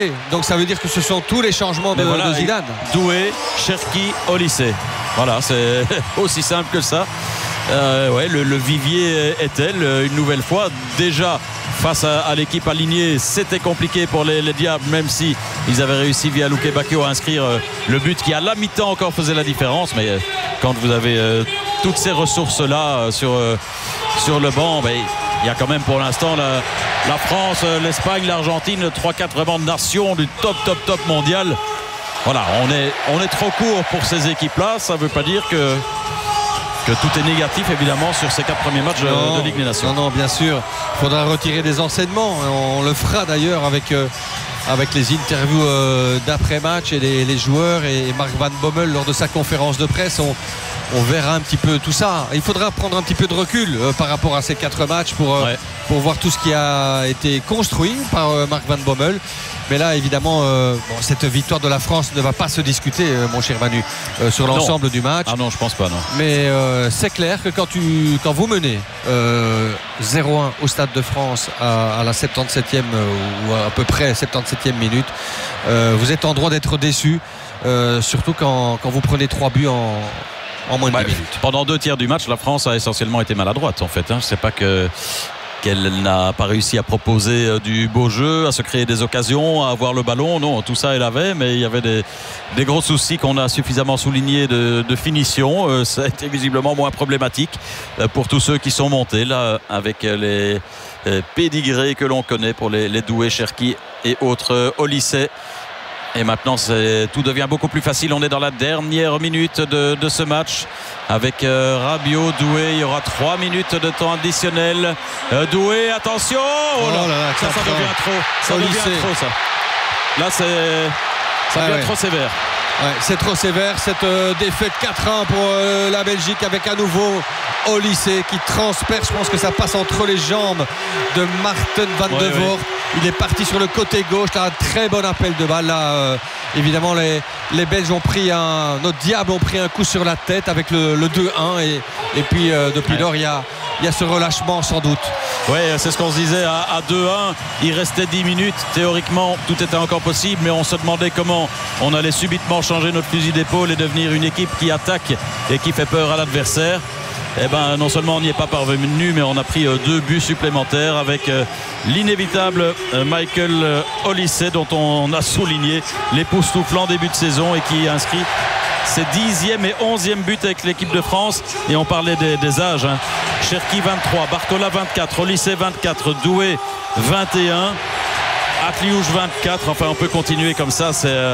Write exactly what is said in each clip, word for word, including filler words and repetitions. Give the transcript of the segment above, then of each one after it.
Donc ça veut dire que ce sont tous les changements de, voilà, de Zidane. Doué, Cherki, Olise. Voilà, c'est aussi simple que ça. Euh, ouais, le, le vivier est tel une nouvelle fois. Déjà face à, à l'équipe alignée, c'était compliqué pour les, les Diables, même si ils avaient réussi via Luque Bacchio à inscrire euh, le but qui à la mi-temps encore faisait la différence. Mais euh, quand vous avez euh, toutes ces ressources là euh, sur, euh, sur le banc, ben, il y a quand même pour l'instant la, la France, l'Espagne, l'Argentine, trois quatre vraiment de nations du top top top mondial. Voilà, on est, on est trop court pour ces équipes là. Ça ne veut pas dire que que tout est négatif évidemment sur ces quatre premiers matchs non, de Ligue des Nations. Non, non, bien sûr. Il faudra retirer des enseignements. On le fera d'ailleurs avec, euh, avec les interviews euh, d'après-match et les, les joueurs et Mark Van Bommel lors de sa conférence de presse. On, on verra un petit peu tout ça. Il faudra prendre un petit peu de recul euh, par rapport à ces quatre matchs pour, euh, ouais. pour voir tout ce qui a été construit par euh, Mark Van Bommel. Mais là, évidemment, euh, bon, cette victoire de la France ne va pas se discuter, euh, mon cher Manu, euh, sur l'ensemble du match. Ah non, je pense pas, non. Mais euh, c'est clair que quand, tu, quand vous menez euh, zéro un au Stade de France à, à la soixante-dix-septième euh, ou à, à peu près soixante-dix-septième minute, euh, vous êtes en droit d'être déçu, euh, surtout quand, quand vous prenez trois buts en, en moins de bah, dix minutes. Pendant deux tiers du match, la France a essentiellement été maladroite, en fait. Hein. Je ne sais pas que... qu'elle n'a pas réussi à proposer du beau jeu, à se créer des occasions, à avoir le ballon. Non, tout ça elle avait, mais il y avait des, des gros soucis qu'on a suffisamment soulignés de, de finition. Euh, ça a été visiblement moins problématique pour tous ceux qui sont montés là avec les, les pédigrés que l'on connaît pour les, les Doué, Cherki et autres Olise. Et maintenant, c'est, tout devient beaucoup plus facile. On est dans la dernière minute de, de ce match avec euh, Rabiot, Doué. Il y aura trois minutes de temps additionnel. Euh, Doué, attention oh là, oh là, là, ça, ça devient trop. Ça devient trop, ça. Là, c'est, ça devient ah ouais. trop sévère. Ouais, c'est trop sévère cette euh, défaite quatre un pour euh, la Belgique avec à nouveau Olise qui transperce. Je pense que ça passe entre les jambes de Marten van ouais, de Voort. Ouais. Il est parti sur le côté gauche. Là, un très bon appel de balle. Là, euh, évidemment, les, les Belges ont pris un. Nos Diables ont pris un coup sur la tête avec le, le deux un. Et, et puis, euh, depuis ouais. lors, il y a, il y a ce relâchement sans doute. Oui, c'est ce qu'on se disait à, à deux un. Il restait dix minutes. Théoriquement, tout était encore possible. Mais on se demandait comment on allait subitement changer notre fusil d'épaule et devenir une équipe qui attaque et qui fait peur à l'adversaire. Eh ben, non seulement on n'y est pas parvenu, mais on a pris euh, deux buts supplémentaires avec euh, l'inévitable euh, Michael euh, Olise, dont on a souligné l'époustouflant début de saison et qui inscrit ses dixième et onzième buts avec l'équipe de France. Et on parlait des, des âges. Hein. Cherki vingt-trois, Barcola vingt-quatre, Olise vingt-quatre, Doué vingt et un, Atliouche vingt-quatre. Enfin, on peut continuer comme ça. C'est euh,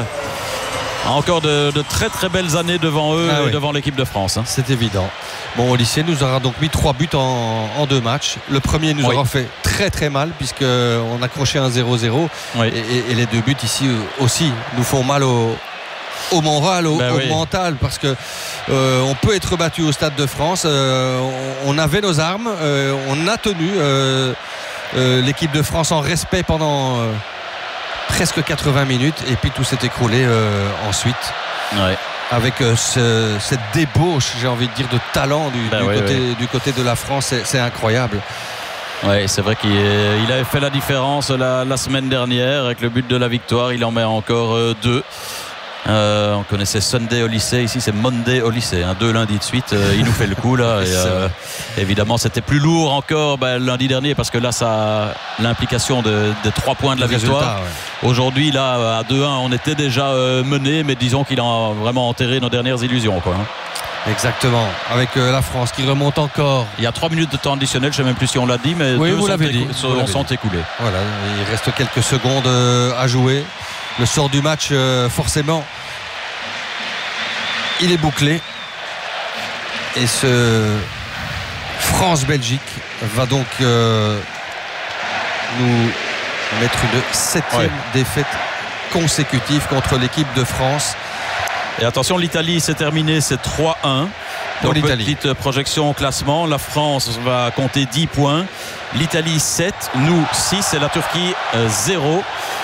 encore de, de très très belles années devant eux ah et oui. devant l'équipe de France. Hein. C'est évident. Bon, Olise nous aura donc mis trois buts en, en deux matchs. Le premier nous oui. aura fait très très mal puisqu'on accrochait un zéro zéro. Oui. Et, et, et les deux buts ici aussi nous font mal au, au moral, au, ben au oui. mental, parce que euh, on peut être battu au Stade de France. Euh, on, on avait nos armes, euh, on a tenu euh, euh, l'équipe de France en respect pendant euh, presque quatre-vingts minutes et puis tout s'est écroulé euh, ensuite. Ouais. Avec euh, ce, cette débauche, j'ai envie de dire, de talent du, ben du, oui, côté, oui. du côté de la France, c'est, c'est incroyable. Oui, c'est vrai qu'il est, il avait fait la différence la, la semaine dernière avec le but de la victoire. Il en met encore euh, deux. Euh, on connaissait Sunday Olise, ici c'est Monday Olise, hein, deux lundis de suite. Euh, il nous fait le coup là. Et, euh, évidemment, c'était plus lourd encore ben, lundi dernier parce que là, ça a l'implication de, de trois points de la le victoire. Résultat, ouais. Aujourd'hui, là, à deux un, on était déjà euh, mené, mais disons qu'il a vraiment enterré nos dernières illusions, quoi. Hein. Exactement, avec euh, la France qui remonte encore. Il y a trois minutes de temps additionnel, je ne sais même plus si on l'a dit, mais oui, deux vous sont, l'avez écou- dit. sont, vous l'avez sont dit. écoulés. Voilà, il reste quelques secondes euh, à jouer. Le sort du match, euh, forcément, il est bouclé. Et ce France-Belgique va donc euh, nous mettre une septième ouais. défaite consécutive contre l'équipe de France. Et attention, l'Italie s'est terminée, c'est trois un. Donc petite projection au classement. La France va compter dix points. L'Italie sept, nous six et la Turquie zéro.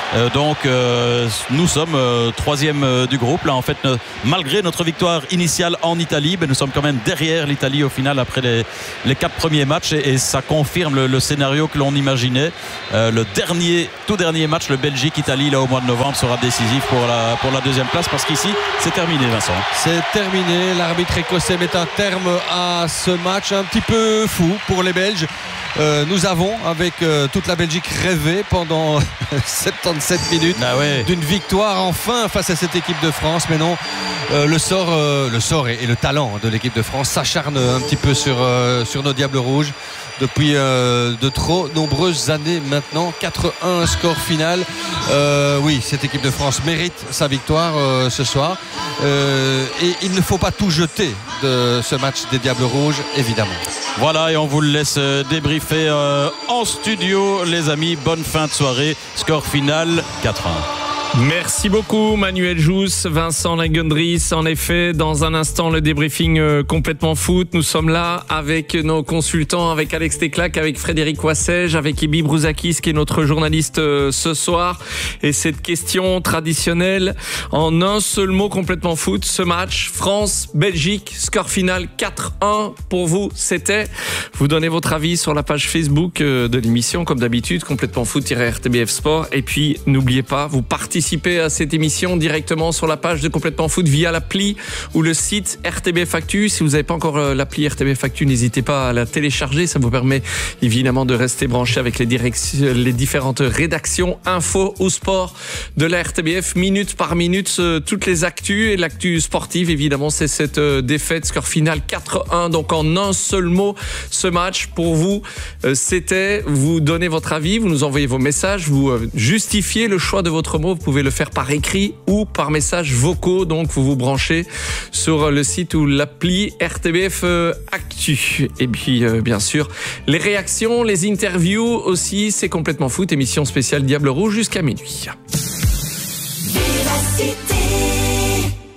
Euh, donc euh, nous sommes euh, troisième euh, du groupe. Là, en fait, euh, malgré notre victoire initiale en Italie, ben, nous sommes quand même derrière l'Italie au final après les, les quatre premiers matchs et, et ça confirme le, le scénario que l'on imaginait. Euh, le dernier, tout dernier match, le Belgique-Italie, là au mois de novembre, sera décisif pour la, pour la deuxième place parce qu'ici, c'est terminé, Vincent. C'est terminé. L'arbitre écossais met un terme à ce match un petit peu fou pour les Belges. Euh, nous avons, avec euh, toute la Belgique, rêvé pendant soixante-dix-sept minutes ah ouais. d'une victoire enfin face à cette équipe de France. Mais non, euh, le sort, euh, le sort et, et le talent de l'équipe de France s'acharnent un petit peu sur, euh, sur nos Diables Rouges depuis euh, de trop nombreuses années maintenant. quatre un score final. Euh, oui, cette équipe de France mérite sa victoire euh, ce soir. Euh, et il ne faut pas tout jeter de ce match des Diables Rouges, évidemment. Voilà, et on vous le laisse débriefer euh, en studio, les amis. Bonne fin de soirée. Score final quatre un. Merci beaucoup Manuel Jousse, Vincent Lagendries. En effet, dans un instant, le débriefing euh, complètement foot. Nous sommes là avec nos consultants, avec Alex Teclac, avec Frédéric Wassège, avec Ibi Brouzakis qui est notre journaliste euh, ce soir. Et cette question traditionnelle, en un seul mot complètement foot, ce match France-Belgique, score final quatre un pour vous, c'était. Vous donnez votre avis sur la page Facebook euh, de l'émission, comme d'habitude, complètement foot-R T B F Sport. Et puis, n'oubliez pas, vous participez à cette émission directement sur la page de Complètement Foot via l'appli ou le site R T B F Actu. Si vous n'avez pas encore l'appli R T B F Actu, n'hésitez pas à la télécharger. Ça vous permet évidemment de rester branché avec les, les différentes rédactions info ou sport de la R T B F, minute par minute, toutes les actus. Et l'actu sportive, évidemment, c'est cette défaite, score final quatre un. Donc en un seul mot, ce match pour vous, c'était, vous donnez votre avis, vous nous envoyez vos messages, vous justifiez le choix de votre mot. Vous pouvez le faire par écrit ou par message vocaux. Donc vous vous branchez sur le site ou l'appli R T B F Actu. Et puis euh, bien sûr les réactions, les interviews aussi, c'est Complètement Foot, émission spéciale Diable Rouge jusqu'à minuit.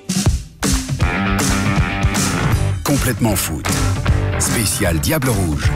Complètement Foot, spécial Diable Rouge.